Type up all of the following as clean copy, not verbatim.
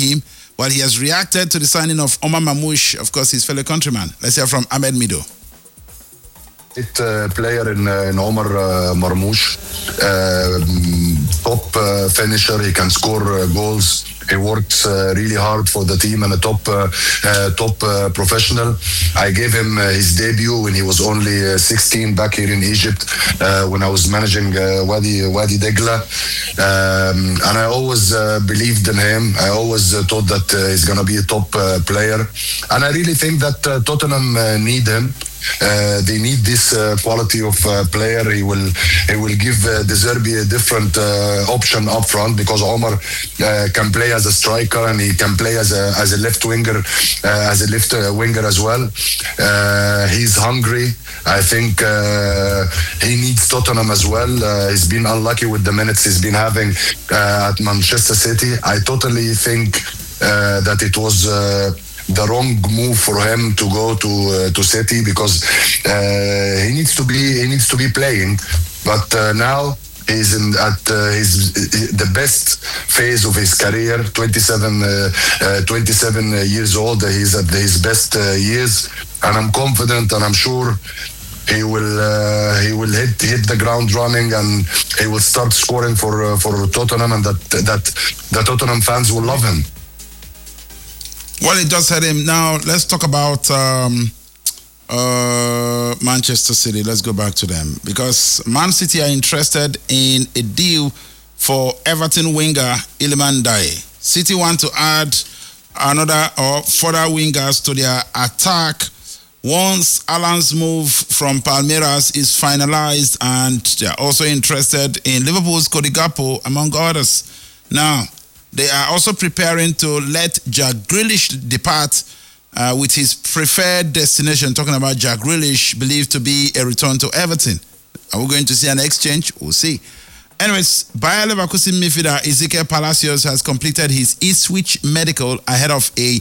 him. Well, he has reacted to the signing of Omar Mamouche, of course, his fellow countryman. Let's hear from Ahmed Mido. Player in Omar Marmouche, top finisher. He can score goals. He works really hard for the team and a top professional. I gave him his debut when he was only 16 back here in Egypt when I was managing Wadi Degla. And I always believed in him. I always thought that he's going to be a top player. And I really think that Tottenham need him. They need this quality of player. He will give De Zerbi a different option up front, because Omar can play as a striker and he can play as a left winger, as well. He's hungry. I think he needs Tottenham as well. He's been unlucky with the minutes he's been having at Manchester City. I totally think that it was the wrong move for him to go to City, because he needs to be playing. But now he's at the best phase of his career. 27 years old. He's at his best years, and I'm confident and I'm sure he will hit the ground running, and he will start scoring for Tottenham, and that the Tottenham fans will love him. Well, it does hurt him. Now, let's talk about Manchester City. Let's go back to them, because Man City are interested in a deal for Everton winger Iliman Ndiaye. City want to add another or further wingers to their attack once Alan's move from Palmeiras is finalized, and they're also interested in Liverpool's Cody Gakpo, among others. Now, they are also preparing to let Jack Grealish depart with his preferred destination. Talking about Jack Grealish, believed to be a return to Everton. Are we going to see an exchange? We'll see. Anyways, Bayer Leverkusen midfielder Ezekiel Palacios has completed his Ipswich medical ahead of a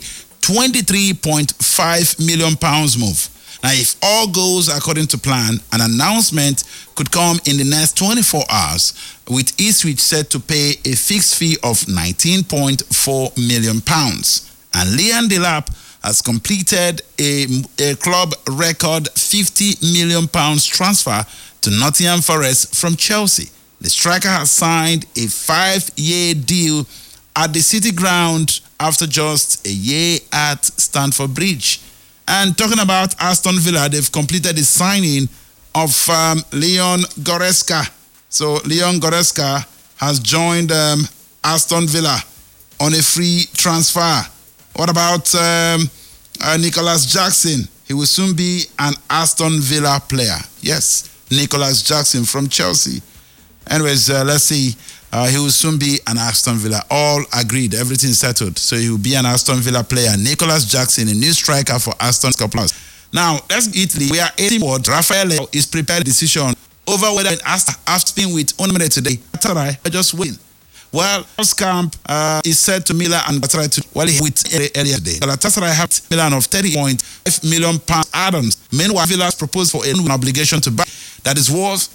£23.5 million move. Now, if all goes according to plan, an announcement could come in the next 24 hours, with Ipswich set to pay a fixed fee of £19.4 million. And Liam Delap has completed a club record £50 million transfer to Nottingham Forest from Chelsea. The striker has signed a 5-year deal at the City ground after just a year at Stamford Bridge. And talking about Aston Villa, they've completed the signing of Leon Goretzka. So Leon Goretzka has joined Aston Villa on a free transfer. What about Nicholas Jackson? He will soon be an Aston Villa player. Yes, Nicholas Jackson from Chelsea. Anyways, let's see. He will soon be an Aston Villa. All agreed. Everything settled. So he will be an Aston Villa player. Nicholas Jackson, a new striker for Aston Villa. Now, let's Italy. We are 18 board. Rafael is prepared decision over whether after being with Onimere today, Galatasaray just win. Well, Camp is said to Milan and Galatasaray to with earlier today. Galatasaray have Milan of £30.5 million add-ons. Meanwhile, Villa's proposed for an obligation to buy that is worth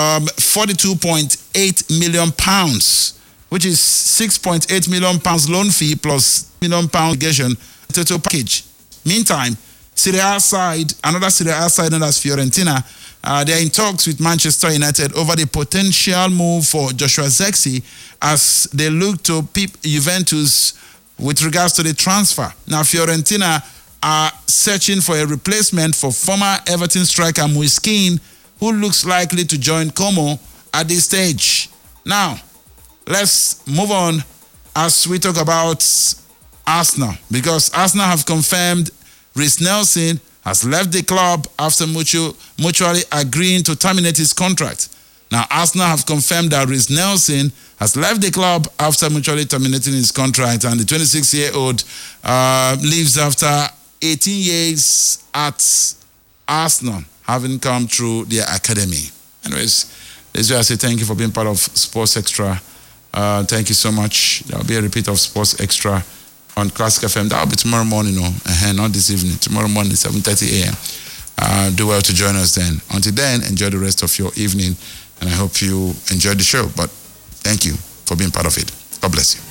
£42.8 million, which is £6.8 million loan fee plus £1 million obligation total package. Meantime, Serie A side, another Serie A side known as Fiorentina, they are in talks with Manchester United over the potential move for Joshua Zexi as they look to peep Juventus with regards to the transfer. Now, Fiorentina are searching for a replacement for former Everton striker Moise Kean, who looks likely to join Como at this stage. Now, let's move on as we talk about Arsenal, because Arsenal have confirmed Reiss Nelson has left the club after mutually agreeing to terminate his contract. Now, Arsenal have confirmed that Reiss Nelson has left the club after mutually terminating his contract, and the 26-year-old leaves after 18 years at Arsenal, having come through their academy. Anyways, this is where I say thank you for being part of Sports Extra. Thank you so much. There will be a repeat of Sports Extra on Classic FM. That will be tomorrow morning, not this evening. Tomorrow morning, 7:30 a.m. Do well to join us then. Until then, enjoy the rest of your evening, and I hope you enjoyed the show. But thank you for being part of it. God bless you.